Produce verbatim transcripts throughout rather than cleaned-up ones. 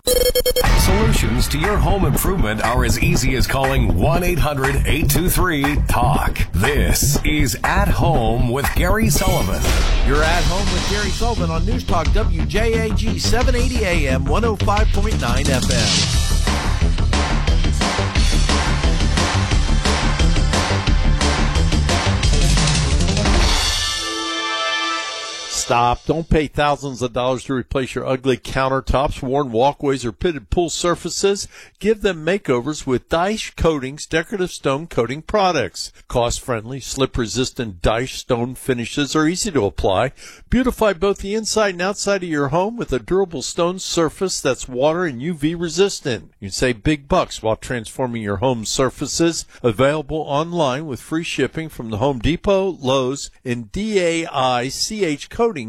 Solutions to your home improvement are as easy as calling one eight hundred eight two three talk. This is At Home with Gary Sullivan. You're At Home with Gary Sullivan on News Talk W J A G seven eighty A M, one oh five point nine F M. Stop. Don't pay thousands of dollars to replace your ugly countertops, worn walkways, or pitted pool surfaces. Give them makeovers with Dyche Coatings decorative stone coating products. Cost-friendly, slip-resistant Dyche stone finishes are easy to apply. Beautify both the inside and outside of your home with a durable stone surface that's water and U V resistant. You can save big bucks while transforming your home surfaces. Available online with free shipping from the Home Depot, Lowe's, and D A I C H Coatings.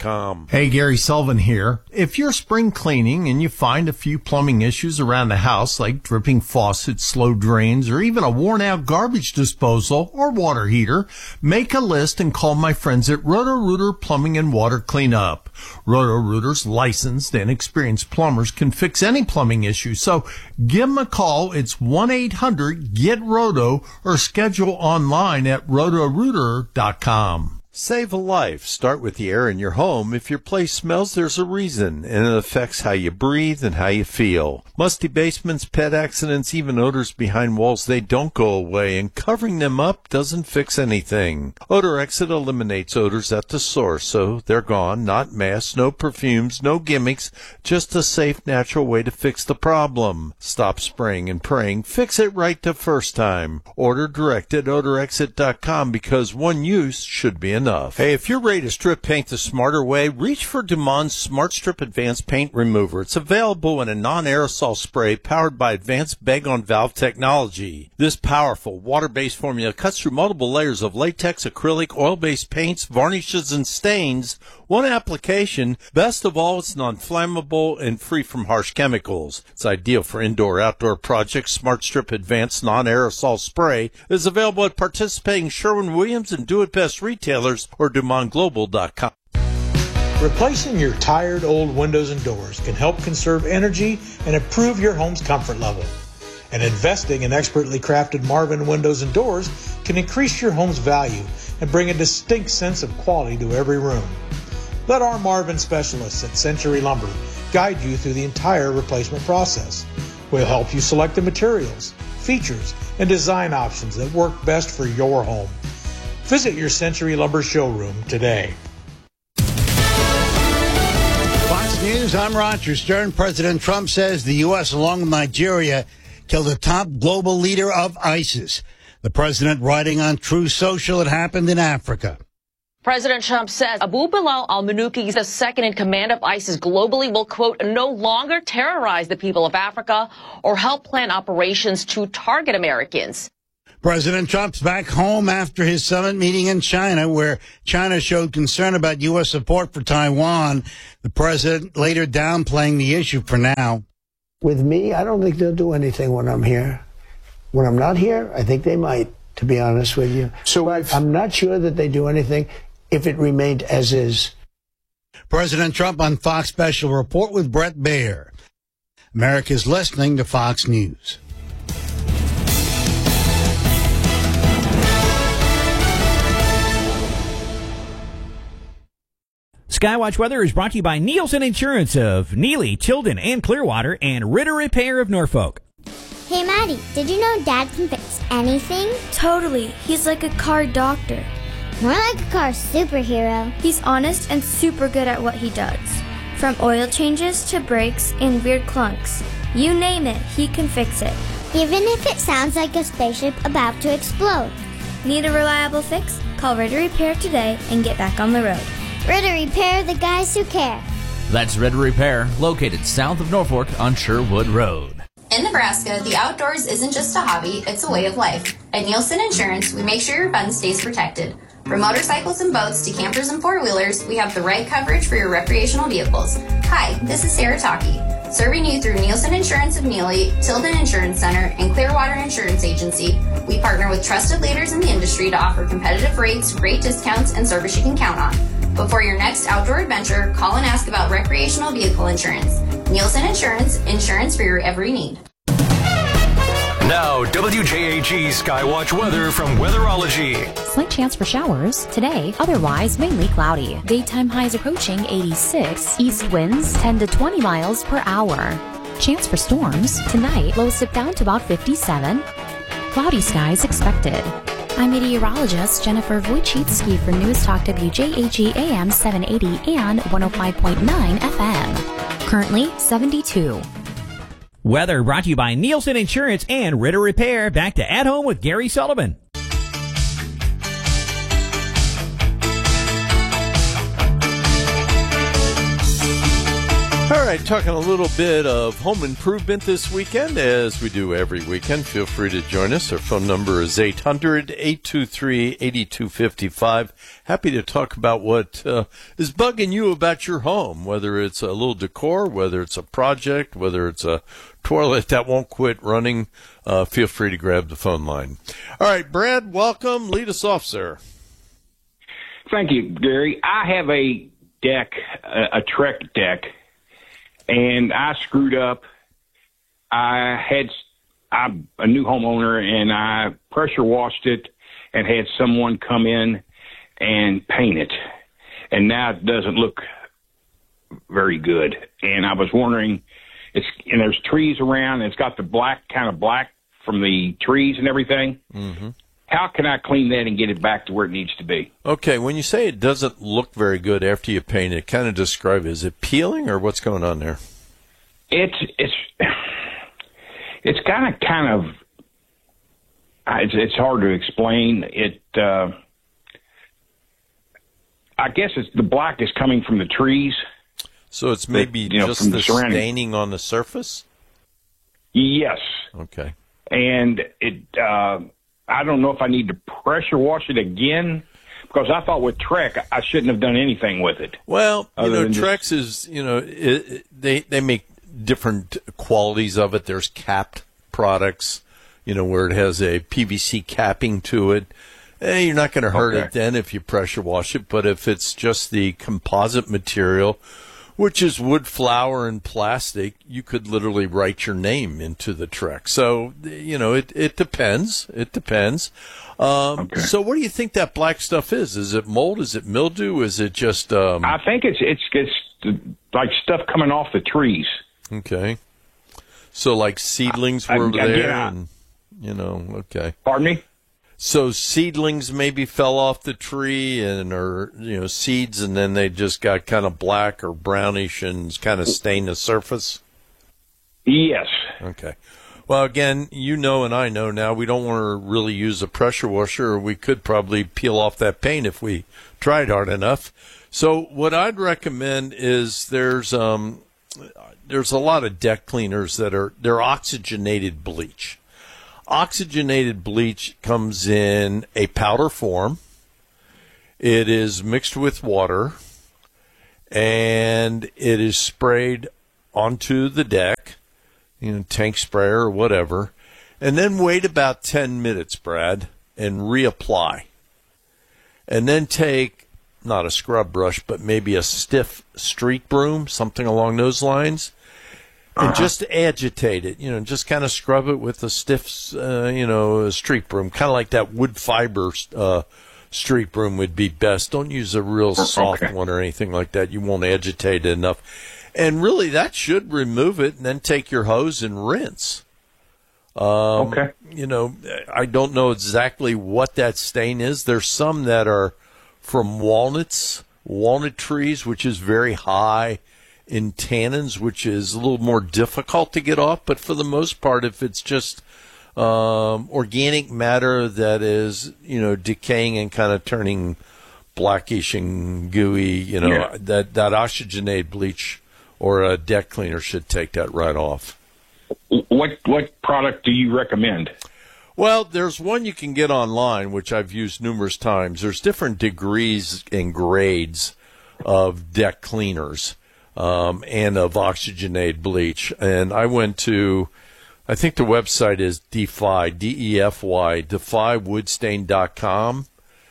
Hey, Gary Sullivan here. If you're spring cleaning and you find a few plumbing issues around the house like dripping faucets, slow drains, or even a worn-out garbage disposal or water heater, make a list and call my friends at Roto-Rooter Plumbing and Water Cleanup. Roto-Rooter's licensed and experienced plumbers can fix any plumbing issue, so give them a call. It's one eight hundred get roto or schedule online at roto rooter dot com. Save a life. Start with the air in your home. If your place smells, there's a reason, and it affects how you breathe and how you feel. Musty basements, pet accidents, even odors behind walls, they don't go away, and covering them up doesn't fix anything. Odor Exit eliminates odors at the source, so they're gone. Not masks, no perfumes, no gimmicks, just a safe, natural way to fix the problem. Stop spraying and praying. Fix it right the first time. Order direct at odor exit dot com because one use should be enough. Hey, if you're ready to strip paint the smarter way, reach for Dumond's Smart Strip Advanced Paint Remover. It's available in a non-aerosol spray powered by advanced bag-on-valve technology. This powerful water-based formula cuts through multiple layers of latex, acrylic, oil-based paints, varnishes, and stains. One application. Best of all, it's non-flammable and free from harsh chemicals. It's ideal for indoor-outdoor projects. Smart Strip Advanced Non-Aerosol Spray is available at participating Sherwin-Williams and Do It Best retailers or Dumont Global dot com. Replacing your tired old windows and doors can help conserve energy and improve your home's comfort level. And investing in expertly crafted Marvin windows and doors can increase your home's value and bring a distinct sense of quality to every room. Let our Marvin specialists at Century Lumber guide you through the entire replacement process. We'll help you select the materials, features, and design options that work best for your home. Visit your Century Lumber showroom today. Fox News, I'm Roger Stern. President Trump says the U S, along with Nigeria, killed a top global leader of ISIS. The president writing on Truth Social, it happened in Africa. President Trump says Abu Bilal al-Manuki, the second in command of ISIS globally, will, quote, no longer terrorize the people of Africa or help plan operations to target Americans. President Trump's back home after his summit meeting in China, where China showed concern about U S support for Taiwan. The president later downplaying the issue for now. With me, I don't think they'll do anything when I'm here. When I'm not here, I think they might, to be honest with you. So but I'm not sure that they do anything if it remained as is. President Trump on Fox Special Report with Brett Baier. America's listening to Fox News. Skywatch Weather is brought to you by Nielsen Insurance of Neely, Tilden, and Clearwater, and Ritter Repair of Norfolk. Hey, Maddie, did you know Dad can fix anything? Totally. He's like a car doctor. More like a car superhero. He's honest and super good at what he does. From oil changes to brakes and weird clunks. You name it, he can fix it. Even if it sounds like a spaceship about to explode. Need a reliable fix? Call Ritter Repair today and get back on the road. Ritter Repair, the guys who care. That's Ritter Repair, located south of Norfolk on Sherwood Road. In Nebraska, the outdoors isn't just a hobby, it's a way of life. At Nielsen Insurance, we make sure your fun stays protected. From motorcycles and boats to campers and four-wheelers, we have the right coverage for your recreational vehicles. Hi, this is Sarah Taki, serving you through Nielsen Insurance of Neely, Tilden Insurance Center, and Clearwater Insurance Agency. We partner with trusted leaders in the industry to offer competitive rates, great discounts, and service you can count on. Before your next outdoor adventure, call and ask about recreational vehicle insurance. Nielsen Insurance, insurance for your every need. Now, W J H E Skywatch weather from Weatherology. Slight chance for showers today, otherwise mainly cloudy. Daytime highs approaching eighty-six. East winds ten to twenty miles per hour. Chance for storms tonight, lows dip down to about fifty-seven. Cloudy skies expected. I'm meteorologist Jennifer Wojcicki for News Talk W J H E A M seven eighty and one oh five point nine F M. Currently seventy-two. Weather brought to you by Nielsen Insurance and Ritter Repair. Back to At Home with Gary Sullivan. All right, talking a little bit of home improvement this weekend, as we do every weekend. Feel free to join us. Our phone number is eight hundred, eight two three, eight two five five. Happy to talk about what uh, is bugging you about your home, whether it's a little decor, whether it's a project, whether it's a toilet that won't quit running. Uh, feel free to grab the phone line. All right, Brad, welcome. Lead us off, sir. Thank you, Gary. I have a deck, a, a Trek deck. And I screwed up. I had I'm a new homeowner, and I pressure washed it and had someone come in and paint it. And now it doesn't look very good. And I was wondering, it's and there's trees around, and it's got the black, kind of black from the trees and everything. Mm-hmm. How can I clean that and get it back to where it needs to be? Okay, when you say it doesn't look very good after you paint it, kind of describe it. Is it peeling or what's going on there? It's it's it's kind of kind of it's, it's hard to explain. It uh, I guess it's the black is coming from the trees. So it's maybe you know, just from the, the surrounding staining on the surface? Yes. Okay. And it. Uh, I don't know if I need to pressure wash it again, because I thought with Trek I shouldn't have done anything with it. Well, you know, just- Trex is, you know, it, it, they they make different qualities of it. There's capped products, you know, where it has a P V C capping to it. Eh, you're not going to hurt Okay. it then if you pressure wash it, but if it's just the composite material, which is wood, flour, and plastic, you could literally write your name into the Trek. So, you know, it, it depends. It depends. Um, Okay. So what do you think that black stuff is? Is it mold? Is it mildew? Is it just... Um, I think it's it's it's like stuff coming off the trees. okay. So like seedlings I- were I- there yeah. and, you know, okay. Pardon me? So seedlings maybe fell off the tree and or you know seeds, and then they just got kind of black or brownish and kind of stained the surface. Yes. Okay. Well, again, you know, and I know now we don't want to really use a pressure washer, or we could probably peel off that paint if we tried hard enough. So what I'd recommend is there's um there's a lot of deck cleaners that are they're oxygenated bleach. Oxygenated bleach comes in a powder form. It is mixed with water, and it is sprayed onto the deck, you know, tank sprayer or whatever, and then wait about ten minutes, Brad, and reapply. And then take, not a scrub brush, but maybe a stiff street broom, something along those lines, and just agitate it, you know, just kind of scrub it with a stiff, uh, you know, street broom, kind of like that wood fiber uh, street broom would be best. Don't use a real soft Okay. one or anything like that. You won't agitate it enough. And really, that should remove it, and then take your hose and rinse. Um, Okay. You know, I don't know exactly what that stain is. There's some that are from walnuts, walnut trees, which is very high in tannins, which is a little more difficult to get off. But for the most part, if it's just um, organic matter that is, you know, decaying and kind of turning blackish and gooey, you know, Yeah. that, that oxygenated bleach or a deck cleaner should take that right off. What what product do you recommend? Well, there's one you can get online, which I've used numerous times. There's different degrees and grades of deck cleaners um, and of oxygenated bleach. And I went to, I think the website is Defy, D E F Y, defy woodstain dot com.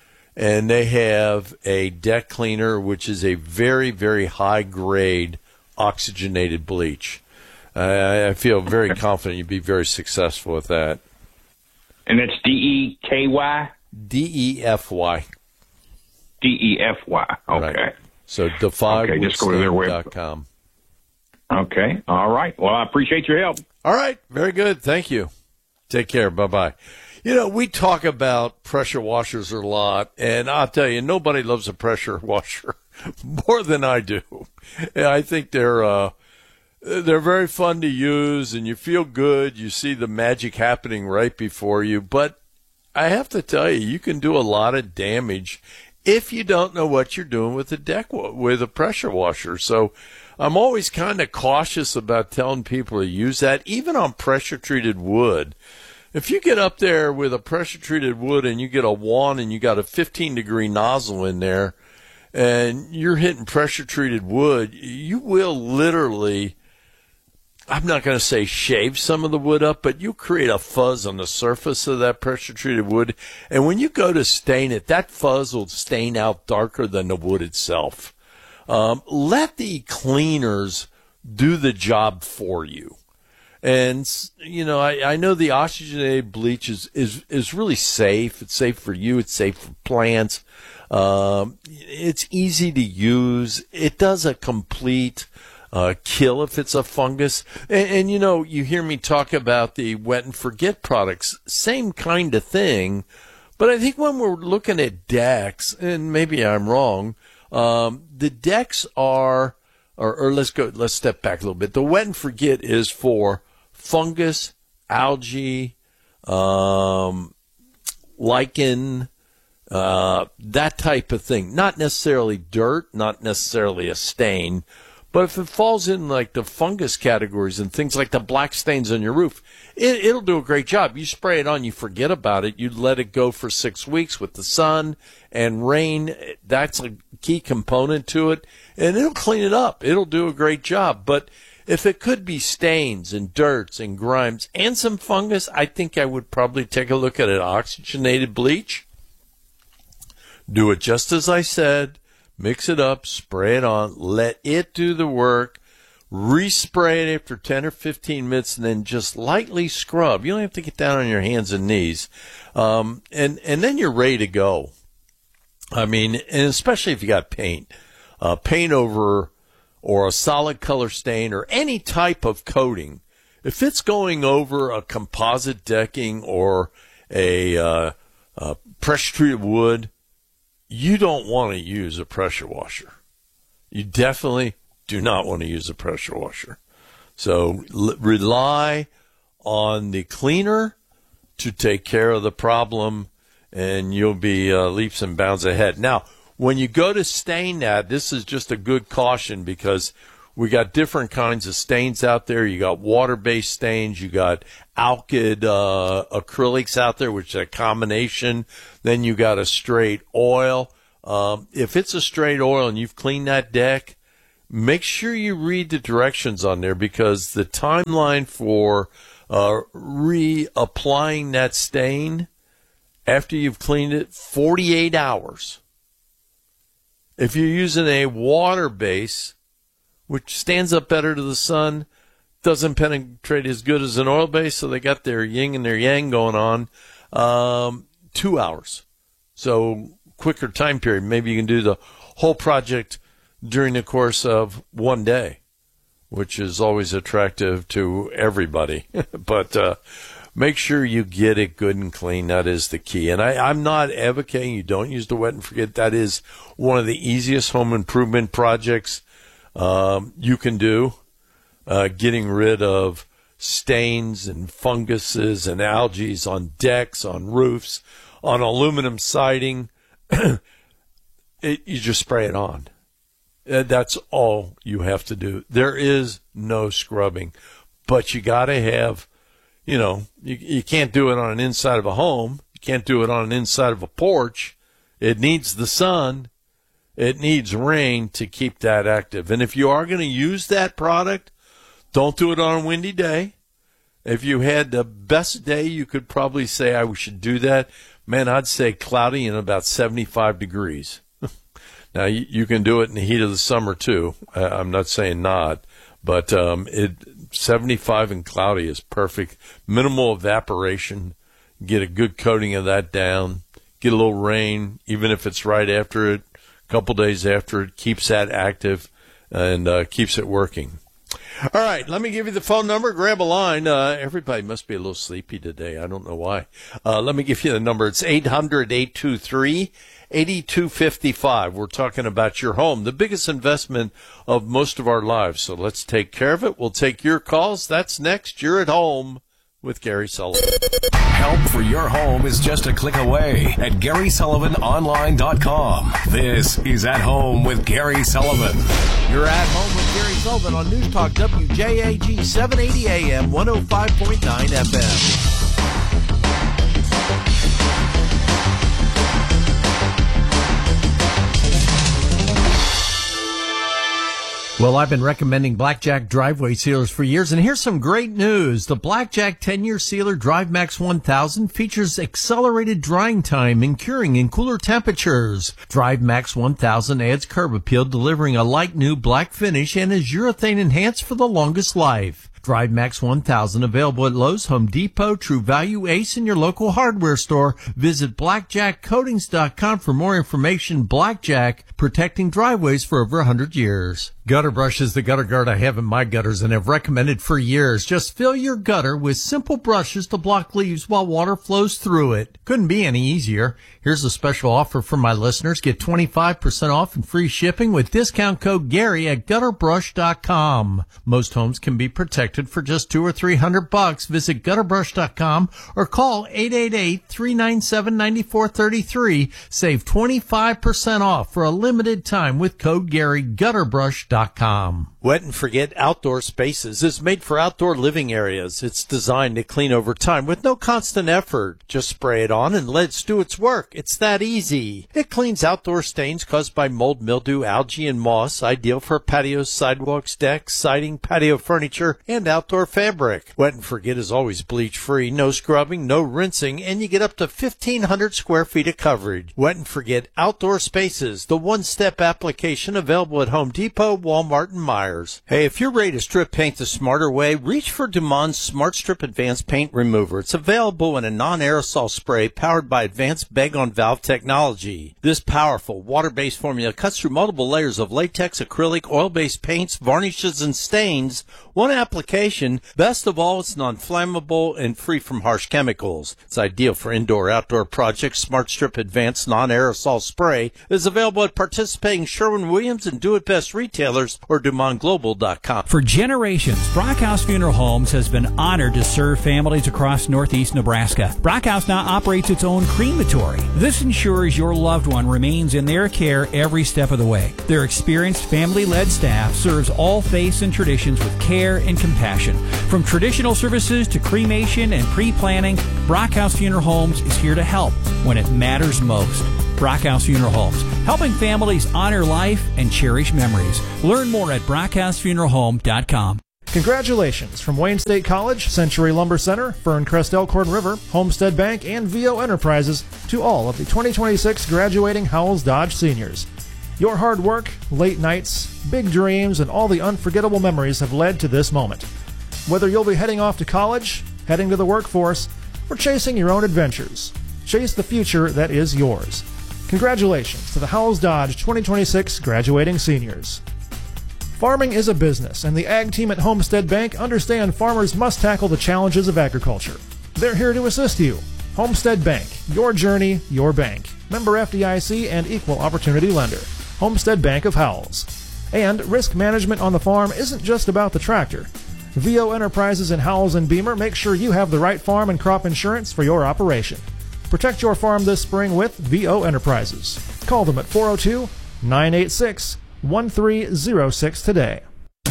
And they have a deck cleaner, which is a very, very high grade oxygenated bleach. I, I feel very confident you'd be very successful with that. And it's D E K Y? D E F Y. D E F Y. Okay. Right. So defy wood stain dot com. Okay. All right. Well, I appreciate your help. All right. Very good. Thank you. Take care. Bye-bye. You know, we talk about pressure washers a lot, and I'll tell you, nobody loves a pressure washer more than I do. I think they're uh, they're very fun to use, and you feel good. You see the magic happening right before you. But I have to tell you, you can do a lot of damage if you don't know what you're doing with a deck with a pressure washer. So I'm always kind of cautious about telling people to use that, even on pressure-treated wood. If you get up there with a pressure-treated wood and you get a wand and you got a fifteen-degree nozzle in there and you're hitting pressure-treated wood, you will literally, I'm not going to say shave some of the wood up, but you create a fuzz on the surface of that pressure-treated wood. And when you go to stain it, that fuzz will stain out darker than the wood itself. Um, let the cleaners do the job for you. And, you know, I, I know the oxygenated bleach is, is, is really safe. It's safe for you. It's safe for plants. Um, it's easy to use. It does a complete uh, kill if it's a fungus. And, and, you know, you hear me talk about the wet and forget products. Same kind of thing. But I think when we're looking at decks, and maybe I'm wrong, um, the decks are, or, or let's go, let's step back a little bit. The wet and forget is for fungus, algae, um, lichen, uh, that type of thing. Not necessarily dirt, not necessarily a stain, but if it falls in like the fungus categories and things like the black stains on your roof, it, it'll do a great job. You spray it on, you forget about it, you let it go for six weeks with the sun and rain. That's a key component to it, and it'll clean it up. It'll do a great job. But if it could be stains and dirts and grimes and some fungus, I think I would probably take a look at an oxygenated bleach. Do it just as I said. Mix it up, spray it on, let it do the work, respray it after ten or fifteen minutes, and then just lightly scrub. You don't have to get down on your hands and knees. Um, and, and then you're ready to go. I mean, and especially if you got paint. Uh, paint over or a solid color stain or any type of coating. If it's going over a composite decking or a, uh, a pressure-treated wood, you don't want to use a pressure washer. You definitely do not want to use a pressure washer. So l- rely on the cleaner to take care of the problem, and you'll be uh, leaps and bounds ahead. Now, when you go to stain that, this is just a good caution because we got different kinds of stains out there. You got water-based stains. You got alkyd uh, acrylics out there, which is a combination. Then you got a straight oil. Um, if it's a straight oil and you've cleaned that deck, make sure you read the directions on there because the timeline for uh, reapplying that stain after you've cleaned it, forty-eight hours. If you're using a water base, which stands up better to the sun, doesn't penetrate as good as an oil base, so they got their yin and their yang going on, um, two hours. So quicker time period. Maybe you can do the whole project during the course of one day, which is always attractive to everybody. But uh, make sure you get it good and clean. That is the key. And I, I'm not advocating you don't use the wet and forget. That is one of the easiest home improvement projects um, you can do, uh, getting rid of stains and funguses and algae on decks, on roofs, on aluminum siding. it, you just spray it on. That's all you have to do. There is no scrubbing, but you got to have, you know, you, you can't do it on an inside of a home. You can't do it on an inside of a porch. It needs the sun. It needs rain to keep that active. And if you are going to use that product, don't do it on a windy day. If you had the best day, you could probably say I should do that. Man, I'd say cloudy and about seventy-five degrees. Now, you, you can do it in the heat of the summer, too. Uh, I'm not saying not. But um, it seventy-five and cloudy is perfect. Minimal evaporation. Get a good coating of that down. Get a little rain, even if it's right after it, a couple days after it, keeps that active and uh, keeps it working. All right, let me give you the phone number. Grab a line. Uh, everybody must be a little sleepy today. I don't know why. Uh, let me give you the number. It's eight hundred, eight two three, eight two five five. We're talking about your home, the biggest investment of most of our lives. So let's take care of it. We'll take your calls. That's next. You're at home with Gary Sullivan. Help for your home is just a click away at Gary Sullivan Online dot com. This is At Home with Gary Sullivan. You're At Home with Gary Sullivan on News Talk W J A G seven eighty A M, one oh five point nine F M. Well, I've been recommending Blackjack driveway sealers for years, and here's some great news. The Blackjack ten-year sealer DriveMax one thousand features accelerated drying time and curing in cooler temperatures. DriveMax one thousand adds curb appeal, delivering a light new black finish, and is urethane enhanced for the longest life. DriveMax one thousand available at Lowe's, Home Depot, True Value, Ace, and your local hardware store. Visit blackjack coatings dot com for more information. Blackjack, protecting driveways for over one hundred years. Gutter Brush is the gutter guard I have in my gutters and have recommended for years. Just fill your gutter with simple brushes to block leaves while water flows through it. Couldn't be any easier. Here's a special offer for my listeners. Get twenty-five percent off and free shipping with discount code Gary at gutter brush dot com. Most homes can be protected for just two or three hundred bucks. Visit gutter brush dot com or call eight eight eight, three nine seven, nine four three three. Save twenty-five percent off for a limited time with code Gary, gutter brush dot com. Wet and Forget Outdoor Spaces is made for outdoor living areas. It's designed to clean over time with no constant effort. Just spray it on and let it do its work. It's that easy. It cleans outdoor stains caused by mold, mildew, algae, and moss, ideal for patios, sidewalks, decks, siding, patio furniture, and outdoor fabric. Wet and Forget is always bleach-free, no scrubbing, no rinsing, and you get up to fifteen hundred square feet of coverage. Wet and Forget Outdoor Spaces, the one-step application available at Home Depot, Walmart, and Meijer. Hey, if you're ready to strip paint the smarter way, reach for Dumond's Smart Strip Advanced Paint Remover. It's available in a non-aerosol spray powered by advanced bag-on-valve technology. This powerful water-based formula cuts through multiple layers of latex, acrylic, oil-based paints, varnishes, and stains. One application. Best of all, it's non-flammable and free from harsh chemicals. It's ideal for indoor-outdoor projects. Smart Strip Advanced Non-Aerosol Spray is available at participating Sherwin-Williams and Do It Best retailers or Dumond Global dot com. For generations, Brockhouse Funeral Homes has been honored to serve families across northeast Nebraska. Brockhouse now operates its own crematory. This ensures your loved one remains in their care every step of the way. Their experienced family-led staff serves all faiths and traditions with care and compassion. From traditional services to cremation and pre-planning, Brockhouse Funeral Homes is here to help when it matters most. Brockhouse Funeral Homes, helping families honor life and cherish memories. Learn more at brockhouse funeral home dot com. Congratulations from Wayne State College, Century Lumber Center, Ferncrest Elkhorn River, Homestead Bank, and V O Enterprises to all of the twenty twenty-six graduating Howells Dodge seniors. Your hard work, late nights, big dreams, and all the unforgettable memories have led to this moment. Whether you'll be heading off to college, heading to the workforce, or chasing your own adventures, chase the future that is yours. Congratulations to the Howells Dodge twenty twenty-six graduating seniors. Farming is a business, and the Ag team at Homestead Bank understand farmers must tackle the challenges of agriculture. They're here to assist you. Homestead Bank, your journey, your bank. Member F D I C and equal opportunity lender. Homestead Bank of Howells. And risk management on the farm isn't just about the tractor. V O Enterprises in Howells and Beamer make sure you have the right farm and crop insurance for your operation. Protect your farm this spring with V O Enterprises. Call them at four oh two, nine eight six, one three oh six today.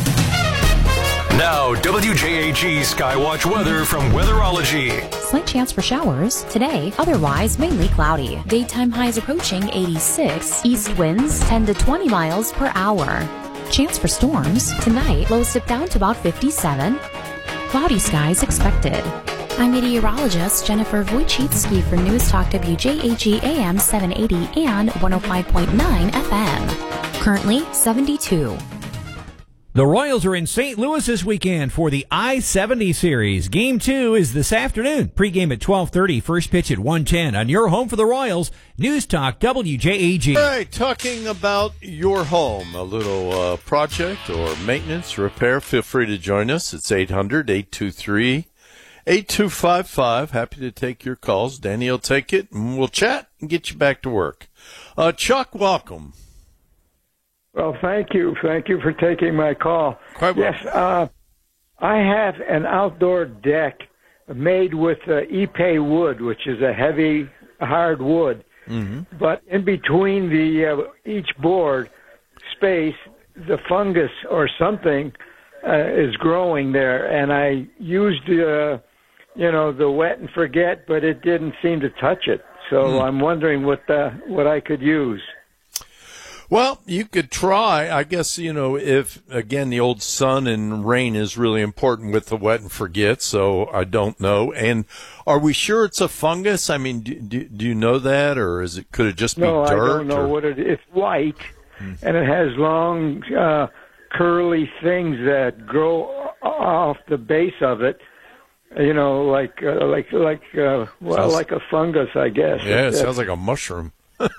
Now, W J A G Skywatch weather from Weatherology. Slight chance for showers today, otherwise mainly cloudy. Daytime highs approaching eighty-six. East winds ten to twenty miles per hour. Chance for storms tonight, lows dip down to about fifty-seven. Cloudy skies expected. I'm meteorologist Jennifer Wojcicki for News Talk W J A G A M seven eighty and one oh five point nine F M. Currently seventy-two. The Royals are in Saint Louis this weekend for the I seventy series. Game two is this afternoon. Pre-game at twelve thirty, first pitch at one ten on your home for the Royals. News Talk W J A G. All right, talking about your home, a little uh, project or maintenance, repair, feel free to join us. It's eight hundred, eight two three, eight two five five. Happy to take your calls. Danny will take it, and we'll chat and get you back to work. Uh, Chuck, welcome. Well, thank you. Thank you for taking my call. Quite well. Yes, uh, I have an outdoor deck made with uh, Ipe wood, which is a heavy, hard wood. Mm-hmm. But in between the uh, each board space, the fungus or something uh, is growing there, and I used, uh, you know, the wet and forget, but it didn't seem to touch it. So mm. I'm wondering what uh, what I could use. Well, you could try. I guess, you know, if, again, the old sun and rain is really important with the wet and forget, so I don't know. And are we sure it's a fungus? I mean, do, do, do you know that, or is it could it just be no, dirt? No, I don't know or? what it is. It's white, hmm. and it has long, uh, curly things that grow off the base of it. You know, like uh, like like uh, well, sounds, like a fungus, I guess. Yeah, it it's, sounds like a mushroom.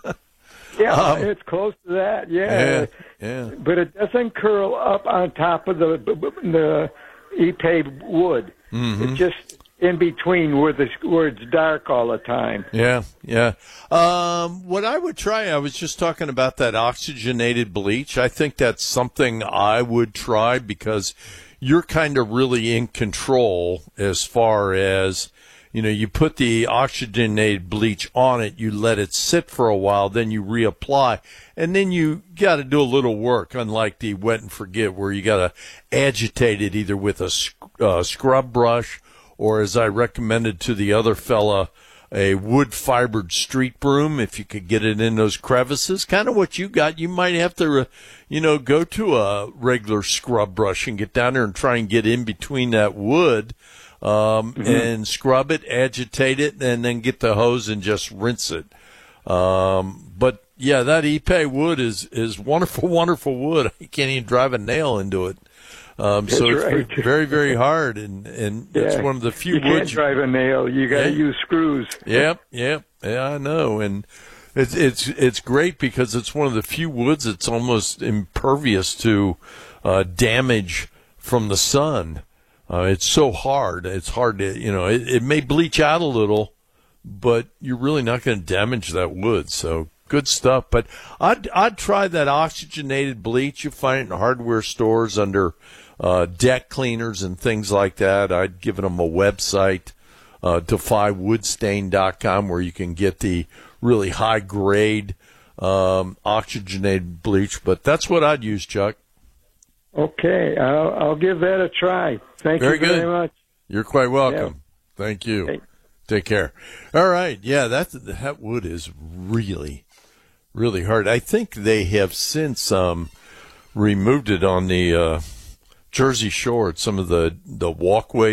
Yeah, um, it's close to that. Yeah, yeah, yeah. But it doesn't curl up on top of the the Ipe wood. Mm-hmm. It's just in between where the where it's dark all the time. Yeah, yeah. Um, what I would try, I was just talking about that oxygenated bleach. I think that's something I would try because you're kind of really in control as far as, you know, you put the oxygenated bleach on it, you let it sit for a while, then you reapply, and then you got to do a little work, unlike the wet and forget where you got to agitate it either with a uh, scrub brush or, as I recommended to the other fella, a wood-fibered street broom, if you could get it in those crevices. Kind of what you got. You might have to, uh, you know, go to a regular scrub brush and get down there and try and get in between that wood. Um, mm-hmm. and scrub it, agitate it, and then get the hose and just rinse it. Um, but yeah, that Ipe wood is, is wonderful, wonderful wood. You can't even drive a nail into it. Um, so it's right. very, very hard, and, and yeah. it's one of the few you woods. You can't drive a nail. You got to yeah. use screws. Yep, yep. Yeah, I know. And it's, it's, it's great because it's one of the few woods that's almost impervious to, uh, damage from the sun. Uh, it's so hard. It's hard to, you know, it, it may bleach out a little, but you're really not going to damage that wood. So good stuff. But I'd, I'd try that oxygenated bleach. You find it in hardware stores under uh, deck cleaners and things like that. I'd given them a website, uh, defy wood stain dot com, where you can get the really high grade um, oxygenated bleach. But that's what I'd use, Chuck. Okay, I'll, I'll give that a try. Thank very you very good. much. You're quite welcome. Yeah. Thank you. Hey. Take care. All right. Yeah, that that wood is really, really hard. I think they have since um, removed it on the uh, Jersey Shore at some of the, the walkways.